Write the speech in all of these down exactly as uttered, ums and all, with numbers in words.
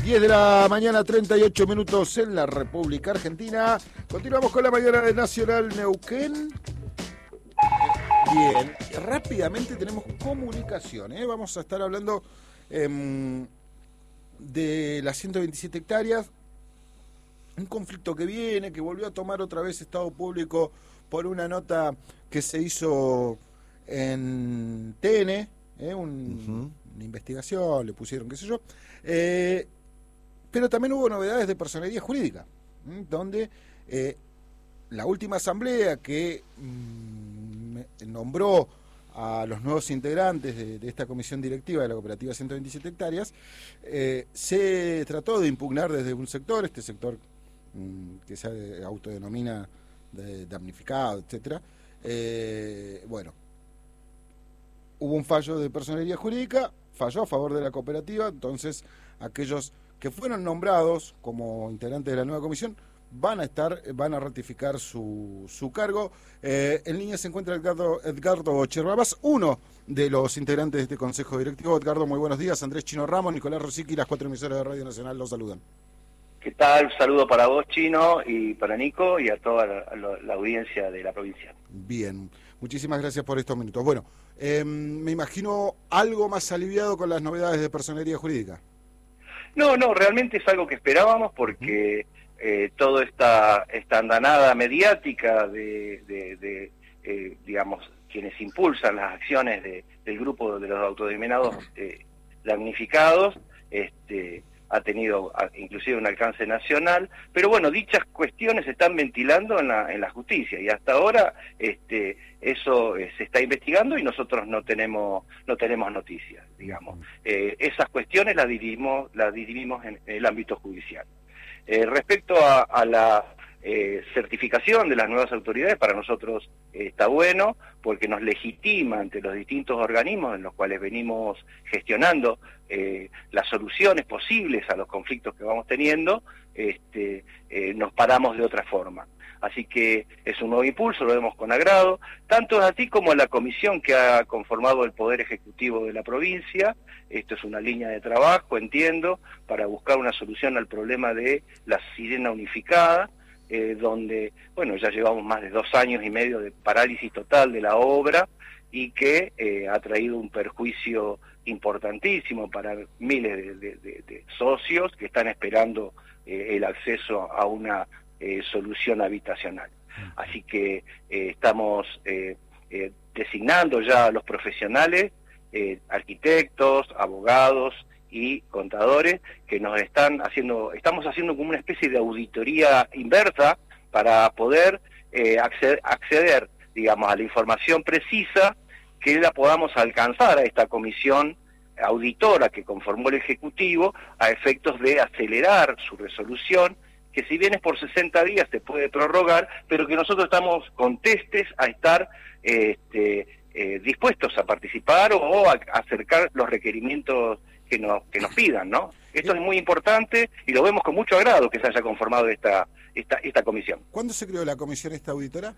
diez de la mañana, treinta y ocho minutos en la República Argentina. Continuamos con la mañana de Nacional Neuquén. Bien, rápidamente tenemos comunicación, ¿eh? Vamos a estar hablando eh, de las ciento veintisiete hectáreas, un conflicto que viene, que volvió a tomar otra vez Estado Público por una nota que se hizo en T N, ¿eh? Un, uh-huh. una investigación, le pusieron qué sé yo, eh, pero también hubo novedades de personería jurídica, ¿eh? Donde eh, la última asamblea que mmm, nombró a los nuevos integrantes de, de esta comisión directiva de la cooperativa ciento veintisiete hectáreas, eh, se trató de impugnar desde un sector, este sector mmm, que se autodenomina de damnificado, etcétera. Eh, bueno, hubo un fallo de personería jurídica, falló a favor de la cooperativa, entonces aquellos que fueron nombrados como integrantes de la nueva comisión van a estar, van a ratificar su, su cargo. Eh, en línea se encuentra Edgardo, Edgardo Chervabás, uno de los integrantes de este consejo directivo. Edgardo, muy buenos días. Andrés Chino Ramos, Nicolás Rosicky y las cuatro emisoras de Radio Nacional los saludan. ¿Qué tal? Un saludo para vos, Chino, y para Nico, y a toda la, la, la audiencia de la provincia. Bien, muchísimas gracias por estos minutos. Bueno, eh, me imagino algo más aliviado con las novedades de personería jurídica. No, no, realmente es algo que esperábamos porque eh, toda esta, esta andanada mediática de, de, de eh, digamos, quienes impulsan las acciones de, del grupo de los autodenominados eh, damnificados, este... ha tenido inclusive un alcance nacional, pero bueno, dichas cuestiones se están ventilando en la, en la justicia y hasta ahora este, eso eh, se está investigando y nosotros no tenemos no tenemos noticias, digamos. Eh, esas cuestiones las dirimimos, las dirimimos en, en el ámbito judicial. Eh, respecto a, a la eh, certificación de las nuevas autoridades, para nosotros eh, está bueno porque nos legitima ante los distintos organismos en los cuales venimos gestionando eh, las soluciones posibles a los conflictos que vamos teniendo, este, eh, nos paramos de otra forma. Así que es un nuevo impulso, lo vemos con agrado, tanto a ti como a la comisión que ha conformado el Poder Ejecutivo de la provincia. Esto es una línea de trabajo, entiendo, para buscar una solución al problema de la sirena unificada, eh, donde, bueno, ya llevamos más de dos años y medio de parálisis total de la obra y que eh, ha traído un perjuicio importantísimo para miles de, de, de, de socios que están esperando eh, el acceso a una eh, solución habitacional. Así que eh, estamos eh, eh, designando ya a los profesionales, eh, arquitectos, abogados y contadores que nos están haciendo, estamos haciendo como una especie de auditoría inversa para poder eh, acceder, acceder, digamos, a la información precisa que la podamos alcanzar a esta comisión auditora que conformó el Ejecutivo a efectos de acelerar su resolución, que si bien es por sesenta días se puede prorrogar, pero que nosotros estamos contestes a estar este, eh, dispuestos a participar o, o a acercar los requerimientos que nos, que nos pidan, ¿no? Esto es muy importante y lo vemos con mucho agrado que se haya conformado esta, esta, esta comisión. ¿Cuándo se creó la comisión esta auditora?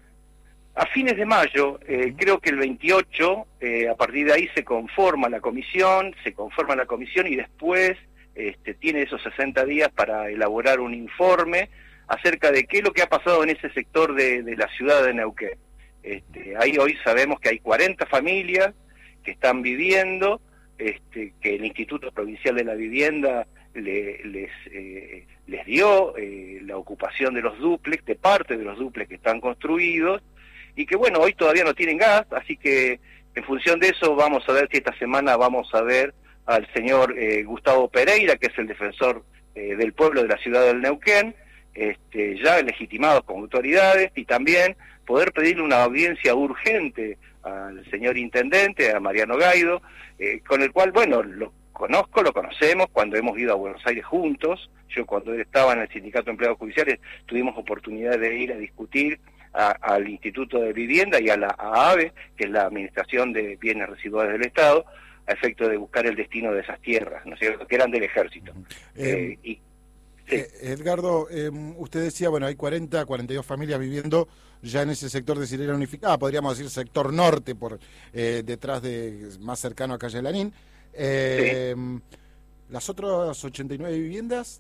A fines de mayo, eh, uh-huh. creo que el veintiocho, eh, a partir de ahí se conforma la comisión, se conforma la comisión y después este, tiene esos sesenta días para elaborar un informe acerca de qué es lo que ha pasado en ese sector de, de la ciudad de Neuquén. Este, ahí hoy sabemos que hay cuarenta familias que están viviendo, este, que el Instituto Provincial de la Vivienda le, les, eh, les dio eh, la ocupación de los dúplex, de parte de los dúplex que están construidos, y que bueno, hoy todavía no tienen gas, así que en función de eso vamos a ver si esta semana vamos a ver al señor eh, Gustavo Pereira, que es el defensor eh, del pueblo de la ciudad del Neuquén, este, ya legitimados como autoridades, y también poder pedirle una audiencia urgente al señor intendente, a Mariano Gaido, eh, con el cual, bueno, lo conozco, lo conocemos, cuando hemos ido a Buenos Aires juntos. Yo cuando él estaba en el Sindicato de Empleados Judiciales tuvimos oportunidad de ir a discutir a, al Instituto de Vivienda y a la A A B E, que es la Administración de Bienes Residuales del Estado, a efecto de buscar el destino de esas tierras, ¿no es cierto?, que eran del ejército. Eh, eh, y, sí. eh, Edgardo, eh, usted decía, bueno, hay cuarenta, cuarenta y dos familias viviendo ya en ese sector de Sirena Unificada, podríamos decir sector norte, por eh, detrás de, más cercano a Calle Lanín. Eh, sí. Las otras ochenta y nueve viviendas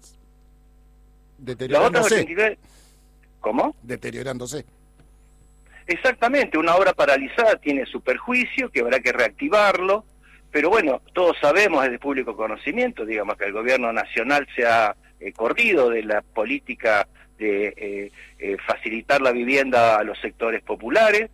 Las deteriorándose. otras ochenta y nueve, ¿cómo? Deteriorándose. Exactamente, una obra paralizada tiene su perjuicio, que habrá que reactivarlo, pero bueno, todos sabemos, es de público conocimiento, digamos, que el gobierno nacional se ha eh, corrido de la política de eh, eh, facilitar la vivienda a los sectores populares,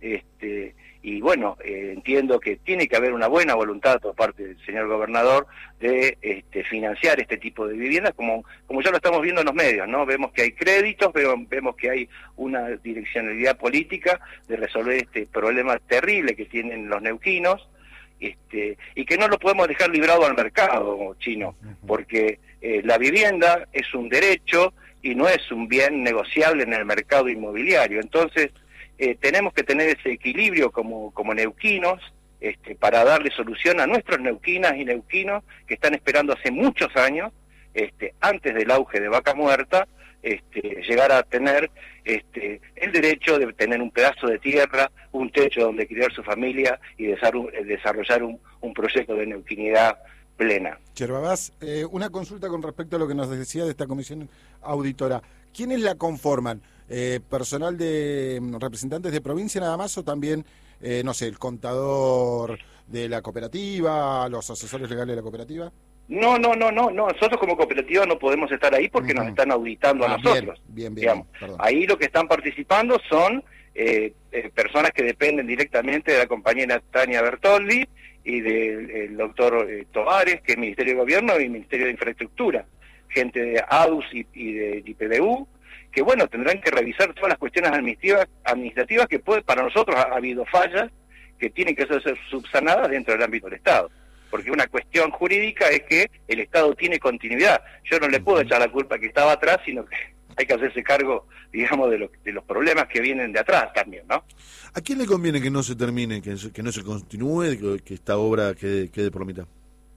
este, y bueno, eh, entiendo que tiene que haber una buena voluntad por parte del señor gobernador de este, financiar este tipo de viviendas, como, como ya lo estamos viendo en los medios, ¿no? Vemos que hay créditos, pero vemos que hay una direccionalidad política de resolver este problema terrible que tienen los neuquinos, este, y que no lo podemos dejar librado al mercado chino, porque eh, la vivienda es un derecho y no es un bien negociable en el mercado inmobiliario. Entonces, eh, tenemos que tener ese equilibrio como, como neuquinos, este, para darle solución a nuestros neuquinas y neuquinos que están esperando hace muchos años, este, antes del auge de Vaca Muerta, este, llegar a tener este, el derecho de tener un pedazo de tierra, un techo donde criar su familia y desarrollar un, un proyecto de neuquinidad plena. Cherbabás, eh, una consulta con respecto a lo que nos decía de esta comisión auditora. ¿Quiénes la conforman? Eh, ¿Personal de representantes de provincia nada más o también, eh, no sé, el contador de la cooperativa, los asesores legales de la cooperativa? No, no, no, no, no. Nosotros como cooperativa no podemos estar ahí porque uh-huh. nos están auditando ah, a nosotros. Bien, bien, bien. Ahí lo que están participando son eh, eh, personas que dependen directamente de la compañera Tania Bertoldi y del doctor eh, Tovares, que es Ministerio de Gobierno y Ministerio de Infraestructura, gente de A D U S y, y de I P B U, que bueno, tendrán que revisar todas las cuestiones administrativas, administrativas que puede, para nosotros ha, ha habido fallas que tienen que ser subsanadas dentro del ámbito del Estado. Porque una cuestión jurídica es que el Estado tiene continuidad. Yo no le puedo echar la culpa que estaba atrás, sino que hay que hacerse cargo, digamos, de, lo, de los problemas que vienen de atrás también, ¿no? ¿A quién le conviene que no se termine, que, que no se continúe, que, que esta obra quede, quede por la mitad?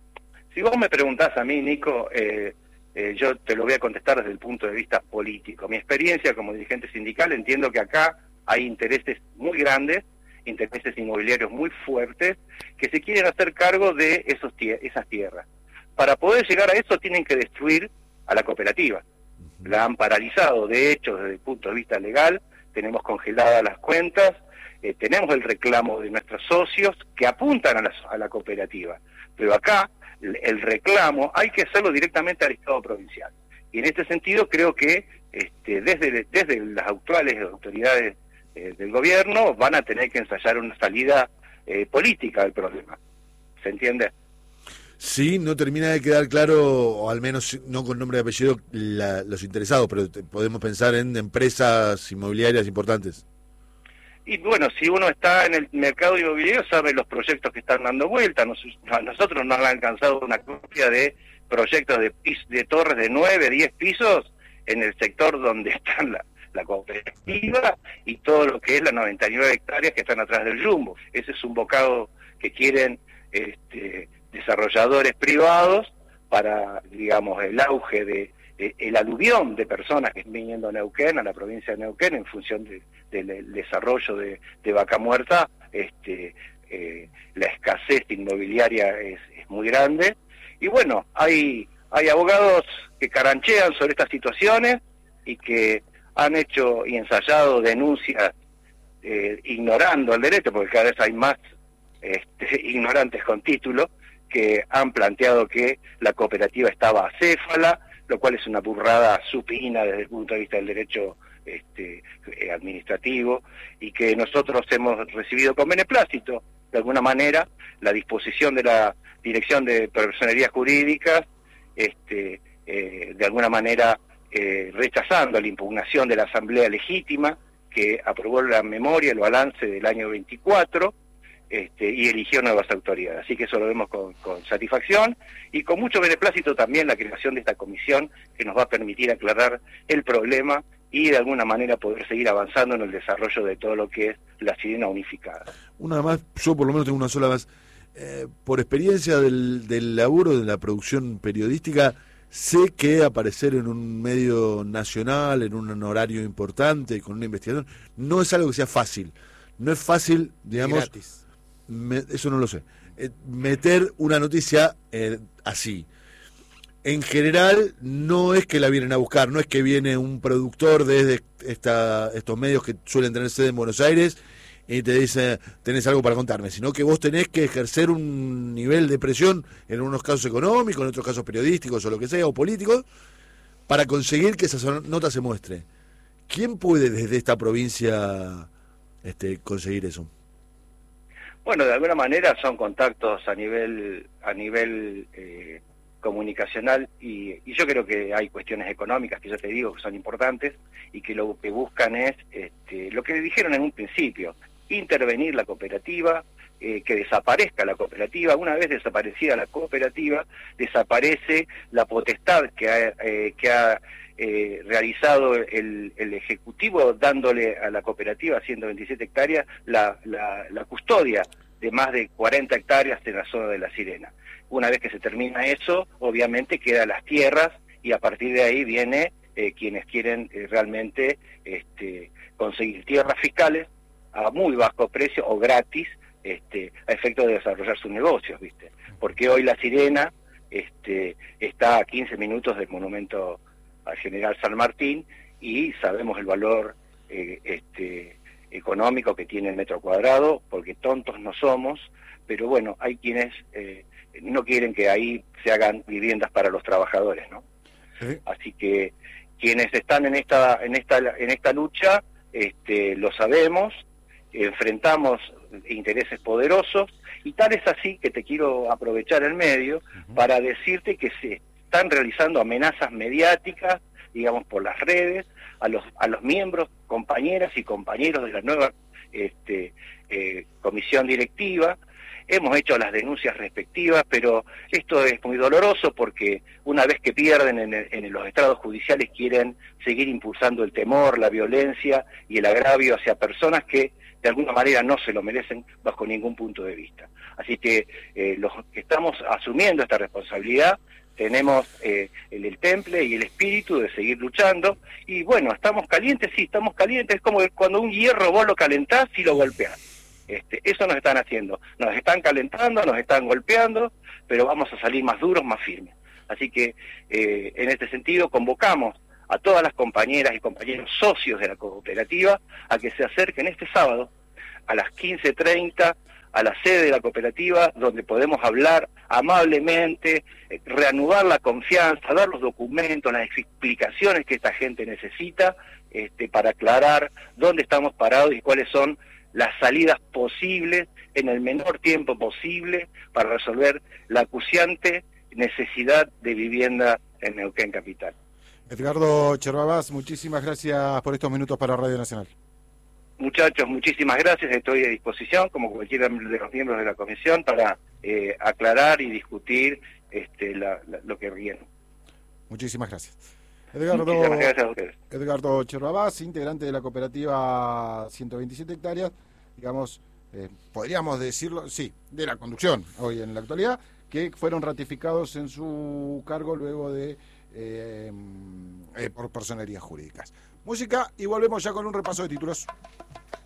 Si vos me preguntás a mí, Nico, eh, eh, yo te lo voy a contestar desde el punto de vista político. Mi experiencia como dirigente sindical, entiendo que acá hay intereses muy grandes, intereses inmobiliarios muy fuertes, que se quieren hacer cargo de esos tie- esas tierras. Para poder llegar a eso tienen que destruir a la cooperativa. La han paralizado, de hecho, desde el punto de vista legal, tenemos congeladas las cuentas, eh, tenemos el reclamo de nuestros socios que apuntan a la, a la cooperativa. Pero acá, el, el reclamo hay que hacerlo directamente al Estado provincial. Y en este sentido creo que este, desde, desde las actuales autoridades eh, del gobierno van a tener que ensayar una salida eh, política del problema. ¿Se entiende? Sí, no termina de quedar claro, o al menos no con nombre y apellido, la, los interesados, pero te, podemos pensar en empresas inmobiliarias importantes. Y bueno, si uno está en el mercado inmobiliario sabe los proyectos que están dando vuelta. Nos, a nosotros nos han alcanzado una copia de proyectos de, pis, de torres de nueve, diez pisos en el sector donde están la, la cooperativa y todo lo que es las noventa y nueve hectáreas que están atrás del Jumbo. Ese es un bocado que quieren este, desarrolladores privados para, digamos, el auge de, de el aluvión de personas que están viniendo a Neuquén, a la provincia de Neuquén, en función de, de, del desarrollo de, de Vaca Muerta. Este, eh, la escasez inmobiliaria es, es muy grande. Y bueno, hay, hay abogados que caranchean sobre estas situaciones y que han hecho y ensayado denuncias eh, ignorando el derecho, porque cada vez hay más este, ignorantes con título, que han planteado que la cooperativa estaba acéfala, lo cual es una burrada supina desde el punto de vista del derecho este, eh, administrativo, y que nosotros hemos recibido con beneplácito, de alguna manera, la disposición de la Dirección de Personerías Jurídicas, este, eh, de alguna manera eh, rechazando la impugnación de la Asamblea Legítima, que aprobó la memoria, el balance del año veinticuatro, Este, y eligió nuevas autoridades. Así que eso lo vemos con, con satisfacción y con mucho beneplácito también la creación de esta comisión que nos va a permitir aclarar el problema y de alguna manera poder seguir avanzando en el desarrollo de todo lo que es la sirena unificada. Una más, yo por lo menos tengo una sola más. Eh, por experiencia del, del laburo de la producción periodística, sé que aparecer en un medio nacional, en un horario importante, con una investigación, no es algo que sea fácil. No es fácil, digamos... Gratis. Me, eso no lo sé, eh, meter una noticia eh, así. en general no es que la vienen a buscar, no es que viene un productor desde esta, estos medios que suelen tener sede en Buenos Aires y te dice, tenés algo para contarme, sino que vos tenés que ejercer un nivel de presión, en unos casos económicos, en otros casos periodísticos o lo que sea, o políticos, para conseguir que esa nota se muestre. ¿Quién puede desde esta provincia este, conseguir eso? Bueno, de alguna manera son contactos a nivel a nivel eh, comunicacional y, y yo creo que hay cuestiones económicas que yo te digo que son importantes y que lo que buscan es este, lo que dijeron en un principio, intervenir la cooperativa, eh, que desaparezca la cooperativa. Una vez desaparecida la cooperativa, desaparece la potestad que ha, eh, que ha eh, realizado el, el Ejecutivo, dándole a la cooperativa ciento veintisiete hectáreas la, la, la custodia de más de cuarenta hectáreas en la zona de La Sirena. Una vez que se termina eso, obviamente quedan las tierras y a partir de ahí viene eh, quienes quieren eh, realmente este, conseguir tierras fiscales a muy bajo precio o gratis, este, a efecto de desarrollar sus negocios, ¿viste? Porque hoy La Sirena este, está a quince minutos del monumento al General San Martín y sabemos el valor eh, este, económico que tiene el metro cuadrado, porque tontos no somos, pero bueno, hay quienes eh, no quieren que ahí se hagan viviendas para los trabajadores, ¿no? Sí. Así que quienes están en esta en esta en esta lucha, este, lo sabemos, enfrentamos intereses poderosos y tal es así que te quiero aprovechar el medio uh-huh. para decirte que se están realizando amenazas mediáticas, digamos, por las redes, a los a los miembros, compañeras y compañeros de la nueva este, eh, comisión directiva. Hemos hecho las denuncias respectivas, pero esto es muy doloroso porque una vez que pierden en, el, en los estrados judiciales quieren seguir impulsando el temor, la violencia y el agravio hacia personas que de alguna manera no se lo merecen bajo ningún punto de vista. Así que eh, los que estamos asumiendo esta responsabilidad tenemos eh, el, el temple y el espíritu de seguir luchando y bueno, estamos calientes, sí, estamos calientes, es como cuando un hierro vos lo calentás y lo golpeás. Este, eso nos están haciendo, nos están calentando, nos están golpeando, pero vamos a salir más duros, más firmes. Así que eh, en este sentido convocamos a todas las compañeras y compañeros socios de la cooperativa a que se acerquen este sábado a las quince treinta a la sede de la cooperativa, donde podemos hablar amablemente, eh, reanudar la confianza, dar los documentos, las explicaciones que esta gente necesita este, para aclarar dónde estamos parados y cuáles son las salidas posibles en el menor tiempo posible para resolver la acuciante necesidad de vivienda en Neuquén Capital. Edgardo Chervabás, muchísimas gracias por estos minutos para Radio Nacional. Muchachos, muchísimas gracias, estoy a disposición, como cualquiera de los miembros de la comisión, para eh, aclarar y discutir este, la, la, lo que viene. Muchísimas gracias. Edgardo, muchísimas gracias a ustedes. Edgardo Chervabás, integrante de la cooperativa ciento veintisiete hectáreas, digamos, eh, podríamos decirlo, sí, de la conducción hoy en la actualidad, que fueron ratificados en su cargo luego de eh, eh, por personerías jurídicas. Música y volvemos ya con un repaso de títulos.